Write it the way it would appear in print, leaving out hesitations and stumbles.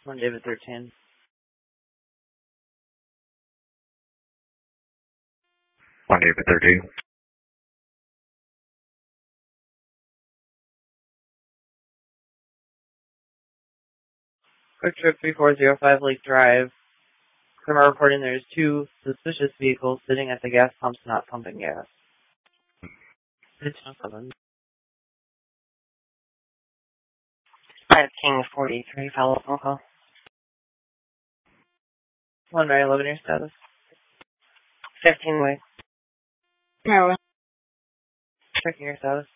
1 David 13. One David 13. Quick Trip 3405 Lake Drive. From our reporting, there's 2 suspicious vehicles sitting at the gas pumps not pumping gas. It's no problem. 5 King 43, follow-up phone call. 1 Mary 11 your status. 15 Way. Maryland. Checking your status.